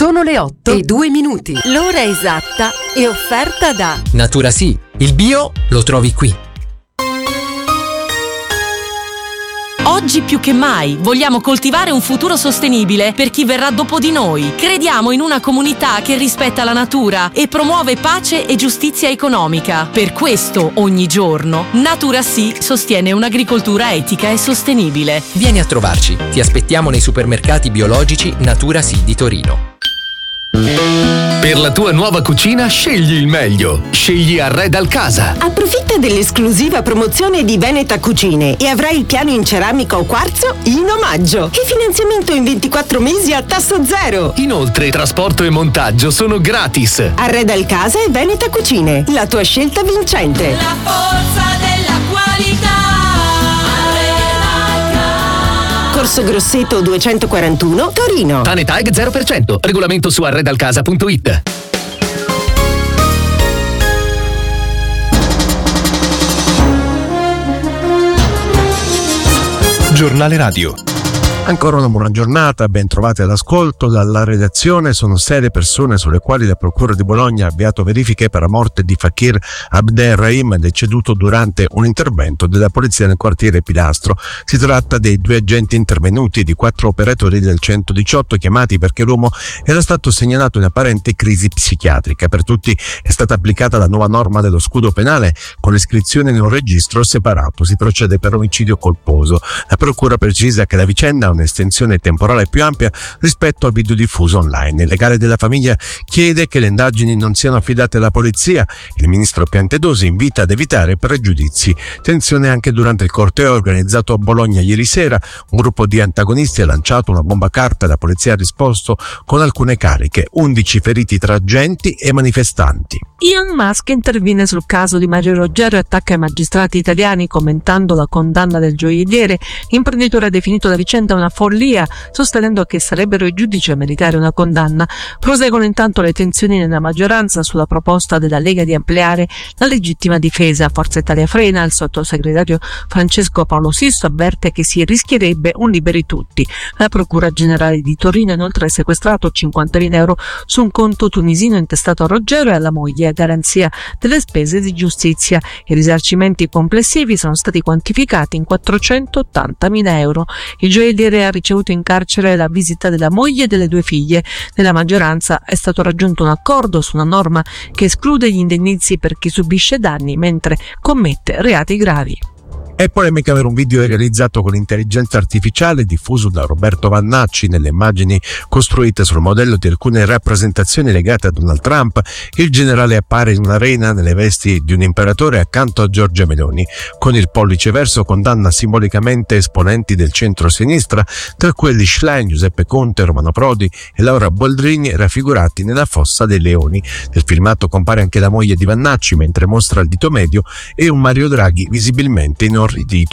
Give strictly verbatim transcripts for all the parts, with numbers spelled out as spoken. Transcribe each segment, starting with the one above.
Sono le otto e due minuti. L'ora esatta è offerta da Natura Sì, il bio lo trovi qui. Oggi più che mai vogliamo coltivare un futuro sostenibile per chi verrà dopo di noi. Crediamo in una comunità che rispetta la natura e promuove pace e giustizia economica. Per questo, ogni giorno, Natura Sì sostiene un'agricoltura etica e sostenibile. Vieni a trovarci. Ti aspettiamo nei supermercati biologici Natura Sì di Torino. Per la tua nuova cucina scegli il meglio. Scegli Arredal Casa. Approfitta dell'esclusiva promozione di Veneta Cucine e avrai il piano in ceramica o quarzo in omaggio. E finanziamento in ventiquattro mesi a tasso zero. Inoltre, trasporto e montaggio sono gratis. Arredal Casa e Veneta Cucine, la tua scelta vincente. La forza della qualità. Corso Grosseto duecentoquarantuno, Torino. Tanetag zero per cento. Regolamento su arredalcasa punto it. Giornale Radio. Ancora una buona giornata, ben trovati all'ascolto. Dalla redazione sono sei le persone sulle quali la Procura di Bologna ha avviato verifiche per la morte di Fakir Abderrahim, deceduto durante un intervento della polizia nel quartiere Pilastro. Si tratta dei due agenti intervenuti e di quattro operatori del centodiciotto chiamati perché l'uomo era stato segnalato in apparente crisi psichiatrica. Per tutti è stata applicata la nuova norma dello scudo penale con l'iscrizione in un registro separato. Si procede per omicidio colposo. La Procura precisa che la vicenda un'estensione temporale più ampia rispetto al video diffuso online. Il legale della famiglia chiede che le indagini non siano affidate alla polizia. Il ministro Piantedosi invita ad evitare pregiudizi. Tensione anche durante il corteo organizzato a Bologna ieri sera. Un gruppo di antagonisti ha lanciato una bomba carta e la polizia ha risposto con alcune cariche. undici feriti tra agenti e manifestanti. Elon Musk interviene sul caso di Mario Roggero e attacca i magistrati italiani commentando la condanna del gioielliere. L'imprenditore ha definito la vicenda una follia, sostenendo che sarebbero i giudici a meritare una condanna. Proseguono intanto le tensioni nella maggioranza sulla proposta della Lega di ampliare la legittima difesa. Forza Italia frena, il sottosegretario Francesco Paolo Sisto avverte che si rischierebbe un liberi tutti. La Procura Generale di Torino inoltre ha sequestrato cinquantamila euro su un conto tunisino intestato a Roggero e alla moglie a garanzia delle spese di giustizia. I risarcimenti complessivi sono stati quantificati in quattrocentottantamila euro. Il gioielliere ha ricevuto in carcere la visita della moglie e delle due figlie. Nella maggioranza è stato raggiunto un accordo su una norma che esclude gli indennizzi per chi subisce danni mentre commette reati gravi. È polemica per un video realizzato con intelligenza artificiale diffuso da Roberto Vannacci. Nelle immagini costruite sul modello di alcune rappresentazioni legate a Donald Trump, il generale appare in un'arena nelle vesti di un imperatore accanto a Giorgia Meloni. Con il pollice verso condanna simbolicamente esponenti del centro-sinistra, tra quelli Schlein, Giuseppe Conte, Romano Prodi e Laura Boldrini, raffigurati nella fossa dei leoni. Nel filmato compare anche la moglie di Vannacci mentre mostra il dito medio e un Mario Draghi visibilmente inorridito.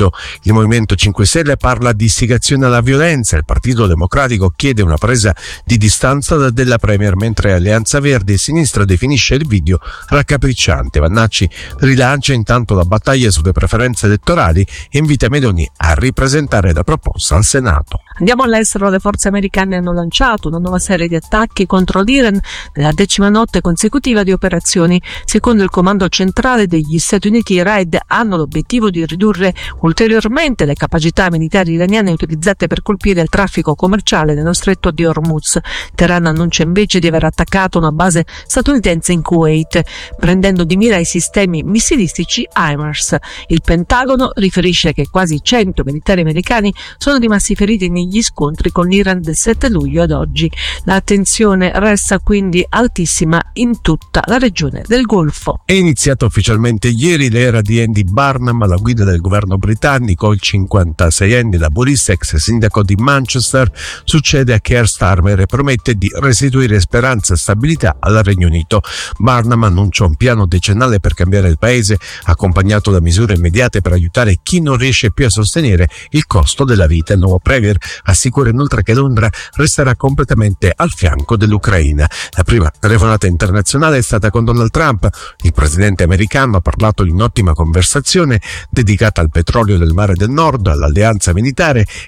Il Movimento cinque Stelle parla di istigazione alla violenza. Il Partito Democratico chiede una presa di distanza da della Premier, mentre Alleanza Verdi e Sinistra definisce il video raccapricciante. Vannacci rilancia intanto la battaglia sulle preferenze elettorali e invita Meloni a ripresentare la proposta al Senato. Andiamo all'estero. Le forze americane hanno lanciato una nuova serie di attacchi contro l'Iran nella decima notte consecutiva di operazioni. Secondo il comando centrale degli Stati Uniti, i raid hanno l'obiettivo di ridurre ulteriormente le capacità militari iraniane utilizzate per colpire il traffico commerciale nello stretto di Hormuz. Teheran annuncia invece di aver attaccato una base statunitense in Kuwait, prendendo di mira i sistemi missilistici HIMARS. Il Pentagono riferisce che quasi cento militari americani sono rimasti feriti negli scontri con l'Iran del sette luglio ad oggi. La tensione resta quindi altissima in tutta la regione del Golfo. È iniziata ufficialmente ieri l'era di Andy Barnum alla guida del governo britannico. Il cinquantaseienne laburista, ex sindaco di Manchester, succede a Keir Starmer e promette di restituire speranza e stabilità al Regno Unito. Barnum annuncia un piano decennale per cambiare il paese, accompagnato da misure immediate per aiutare chi non riesce più a sostenere il costo della vita. Il nuovo premier assicura inoltre che Londra resterà completamente al fianco dell'Ucraina. La prima telefonata internazionale è stata con Donald Trump. Il presidente americano ha parlato di un'ottima conversazione dedicata al petrolio del Mare del Nord, all'alleanza militare